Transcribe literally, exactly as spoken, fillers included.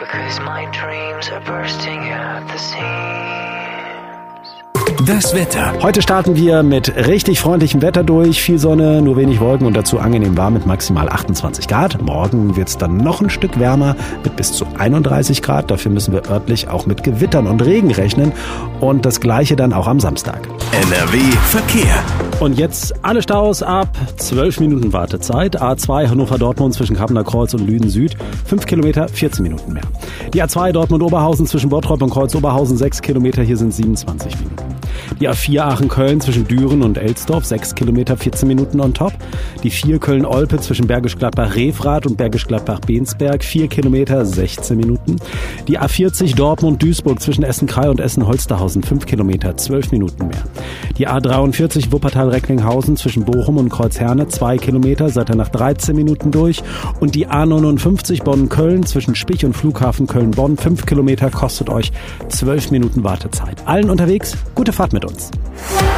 because my dreams are bursting at the seams. Das Wetter. Heute starten wir mit richtig freundlichem Wetter durch. Viel Sonne, nur wenig Wolken und dazu angenehm warm mit maximal achtundzwanzig Grad. Morgen wird es dann noch ein Stück wärmer mit bis zu einunddreißig Grad. Dafür müssen wir örtlich auch mit Gewittern und Regen rechnen. Und das Gleiche dann auch am Samstag. N R W Verkehr. Und jetzt alle Staus ab zwölf Minuten Wartezeit. A zwei Hannover-Dortmund zwischen Kappener Kreuz und Lüden Süd. fünf Kilometer, vierzehn Minuten mehr. Die A zwei Dortmund-Oberhausen zwischen Bottrop und Kreuz-Oberhausen, sechs Kilometer. Hier sind siebenundzwanzig Minuten. Die A vier Aachen-Köln zwischen Düren und Elsdorf, sechs Kilometer, vierzehn Minuten on top. Die vier Köln-Olpe zwischen Bergisch Gladbach-Revrath und Bergisch Gladbach-Bensberg, vier Kilometer, sechzehn Minuten. Die A vierzig Dortmund-Duisburg zwischen Essen-Krei und Essen-Holsterhausen, fünf Kilometer, zwölf Minuten mehr. Die A dreiundvierzig Wuppertal-Recklinghausen zwischen Bochum und Kreuzherne, zwei Kilometer, seid ihr nach dreizehn Minuten durch. Und die A neunundfünfzig Bonn-Köln zwischen Spich und Flughafen Köln-Bonn, fünf Kilometer, kostet euch zwölf Minuten Wartezeit. Allen unterwegs, gute Fahrt mit uns.